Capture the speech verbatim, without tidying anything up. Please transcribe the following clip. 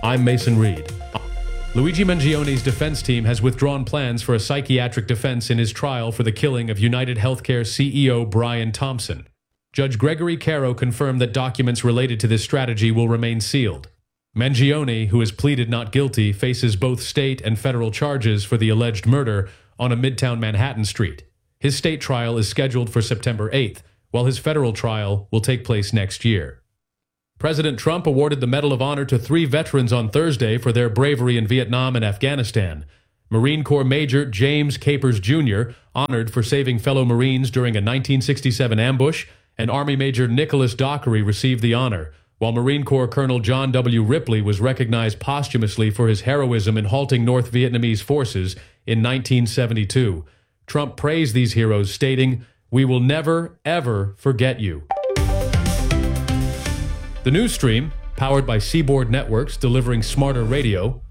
I'm Mason Reed. Luigi Mangione's defense team has withdrawn plans for a psychiatric defense in his trial for the killing of United Healthcare C E O Brian Thompson. Judge Gregory Caro confirmed that documents related to this strategy will remain sealed. Mangione, who has pleaded not guilty, faces both state and federal charges for the alleged murder on a Midtown Manhattan street. His state trial is scheduled for September eighth, while his federal trial will take place next year. President Trump awarded the Medal of Honor to three veterans on Thursday for their bravery in Vietnam and Afghanistan. Marine Corps Major James Capers Junior, honored for saving fellow Marines during a nineteen sixty-seven ambush, and Army Major Nicholas Dockery received the honor, while Marine Corps Colonel John W. Ripley was recognized posthumously for his heroism in halting North Vietnamese forces in nineteen seventy-two. Trump praised these heroes, stating, "We will never, ever forget you." The news stream, powered by Seaboard Networks delivering smarter radio,